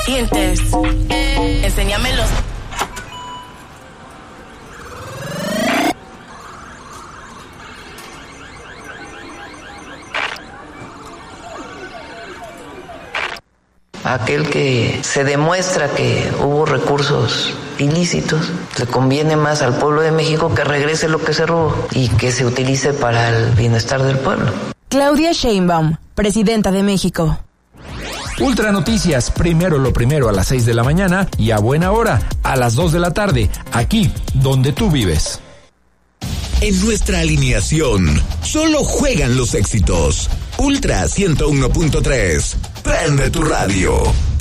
dientes. Enséñamelos. Aquel que se demuestra que hubo recursos ilícitos, le conviene más al pueblo de México que regrese lo que se robó y que se utilice para el bienestar del pueblo. Claudia Sheinbaum, presidenta de México. Ultra Noticias, primero lo primero a las 6 de la mañana y a buena hora, a las 2 de la tarde, aquí donde tú vives. En nuestra alineación, solo juegan los éxitos. Ultra 101.3. Prende tu radio.